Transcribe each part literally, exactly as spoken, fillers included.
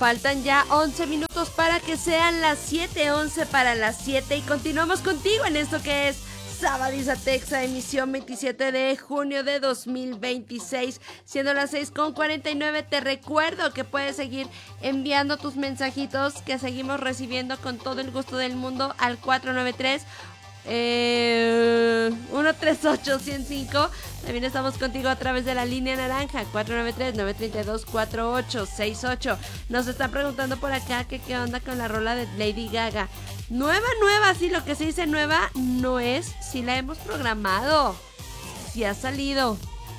Faltan ya once minutos para que sean las siete once para las siete y continuamos contigo en esto que es Sabadiza Texa, emisión veintisiete de junio de dos mil veintiséis, siendo las seis con cuarenta y nueve. Te recuerdo que puedes seguir enviando tus mensajitos que seguimos recibiendo con todo el gusto del mundo al cuatro nueve tres Eh, uno tres ocho, uno cero cinco. También estamos contigo a través de la línea naranja cuatro nueve tres, nueve tres dos, cuatro ocho seis ocho. Nos están preguntando por acá que qué onda con la rola de Lady Gaga. Nueva, nueva, sí, lo que se dice nueva no es, si la hemos programado, si ha salido.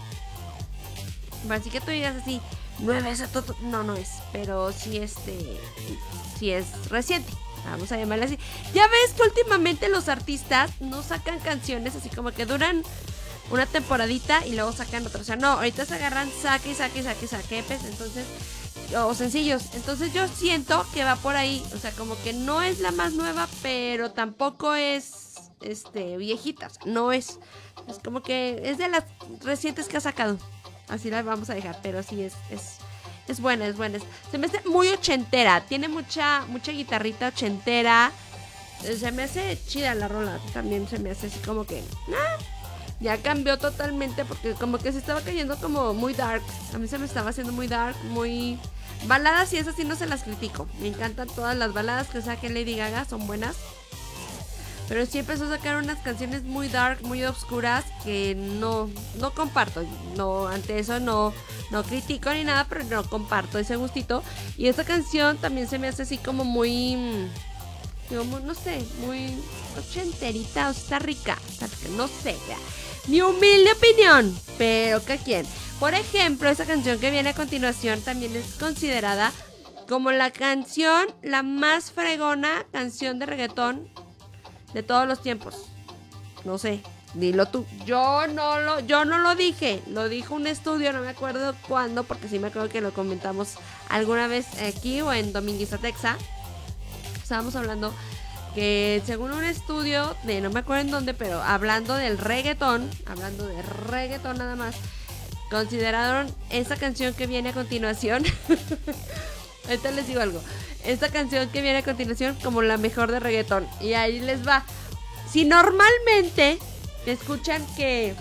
Así que tú digas así, nueva, esa todo, no, no es, pero sí este, sí es reciente. Vamos a llamarle así. Ya ves que últimamente los artistas no sacan canciones así como que duran una temporadita y luego sacan otra. O sea, no, ahorita se agarran saque y saque y saque y saque, pues, entonces, o sencillos. Entonces yo siento que va por ahí. O sea, como que no es la más nueva, pero tampoco es este viejita. O sea, no es. Es como que es de las recientes que ha sacado. Así la vamos a dejar, pero sí es... es Es buena, es buena. Se me hace muy ochentera. Tiene mucha, mucha guitarrita ochentera. Se me hace chida la rola. También se me hace así como que... ¡ah! Ya cambió totalmente porque como que se estaba cayendo como muy dark. A mí se me estaba haciendo muy dark, muy... Baladas y esas sí no se las critico. Me encantan todas las baladas que saque Lady Gaga. Son buenas. Pero sí empezó a sacar unas canciones muy dark, muy oscuras que no, no comparto. No, ante eso no, no critico ni nada, pero no comparto ese gustito. Y esta canción también se me hace así como muy, como, no sé, muy ochenterita, o sea, está rica, está rica, no sé, ya. Mi humilde opinión, pero ¿qué quién? Por ejemplo, esa canción que viene a continuación también es considerada como la canción, la más fregona canción de reggaetón de todos los tiempos. No sé, dilo tú. Yo no lo, yo no lo dije. Lo dijo un estudio, no me acuerdo cuándo, porque sí me acuerdo que lo comentamos alguna vez aquí o en Dominguiza Texa. Estábamos hablando que según un estudio de no me acuerdo en dónde, pero hablando del reggaetón, hablando de reggaetón nada más, consideraron esa canción que viene a continuación. Ahorita les digo algo. Esta canción que viene a continuación como la mejor de reggaetón. Y ahí les va. Si normalmente escuchan que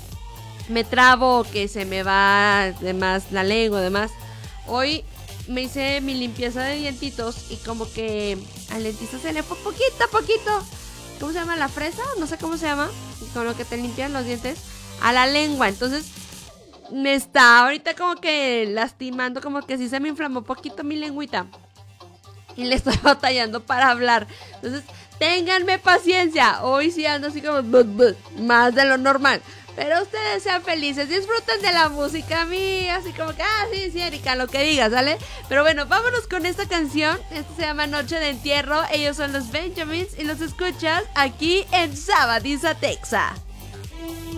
me trabo, que se me va de más la lengua, demás, hoy me hice mi limpieza de dientitos y como que al dentista se le fue poquito a poquito. ¿Cómo se llama? ¿La fresa? No sé cómo se llama. Con lo que te limpian los dientes. A la lengua. Entonces me está ahorita como que lastimando, como que sí se me inflamó poquito mi lengüita. Y le estoy batallando para hablar. Entonces, ténganme paciencia. Hoy sí ando así como but, but, más de lo normal. Pero ustedes sean felices, disfruten de la música. A mí, así como que, ah, sí, sí, Erika, lo que digas, ¿vale? Pero bueno, vámonos con esta canción. Esta se llama Noche de Entierro. Ellos son los Benjamins y los escuchas aquí en Sabadiza Texa.